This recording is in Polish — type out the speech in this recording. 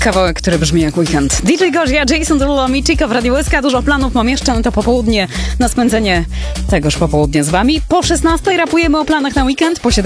Kawałek, który brzmi jak weekend. DJ Gozia, Jason Derulo, Michiko w Radiu SK. Dużo planów mam jeszcze na to popołudnie, na spędzenie tegoż popołudnia z wami. Po 16 rapujemy o planach na weekend, po